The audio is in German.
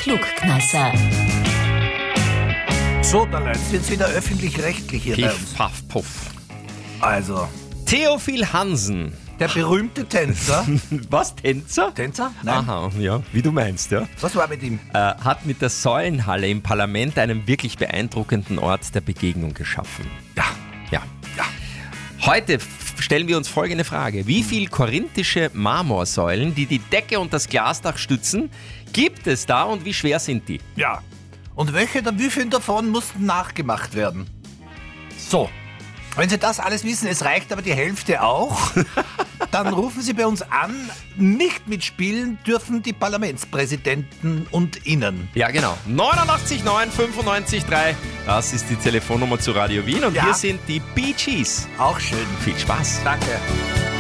Klugkneisser. So, dann jetzt wird's wieder öffentlich-rechtlich hier bei Piff, uns. paff, puff. Also, Theophil Hansen. der berühmte Tänzer. Was, Tänzer? Tänzer? Nein. Aha, ja, wie du meinst, ja. Was war mit ihm? Hat mit der Säulenhalle im Parlament einen wirklich beeindruckenden Ort der Begegnung geschaffen. Ja. Ja. Ja. Heute stellen wir uns folgende Frage. Wie viele korinthische Marmorsäulen, die die Decke und das Glasdach stützen, gibt es da und wie schwer sind die? Ja. Und wie viele davon mussten nachgemacht werden? So. Wenn Sie das alles wissen, es reicht aber die Hälfte auch, dann rufen Sie bei uns an. Nicht mitspielen dürfen die Parlamentspräsidenten und Ihnen. Ja, genau. 89 9 95 3. Das ist die Telefonnummer zu Radio Wien. Und Ja. hier sind die Bee Gees. Auch schön. Viel Spaß. Danke.